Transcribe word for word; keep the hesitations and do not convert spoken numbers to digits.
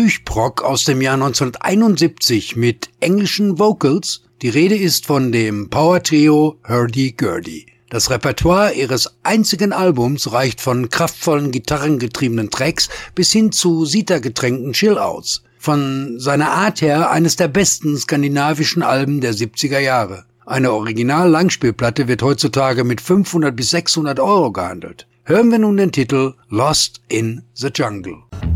Psychprock aus dem Jahr neunzehnhunderteinundsiebzig mit englischen Vocals. Die Rede ist von dem Power-Trio Hurdy-Gurdy. Das Repertoire ihres einzigen Albums reicht von kraftvollen gitarrengetriebenen Tracks bis hin zu Sita-getränkten Chill-Outs. Von seiner Art her eines der besten skandinavischen Alben der siebziger Jahre. Eine Original-Langspielplatte wird heutzutage mit fünfhundert bis sechshundert Euro gehandelt. Hören wir nun den Titel Lost in the Jungle.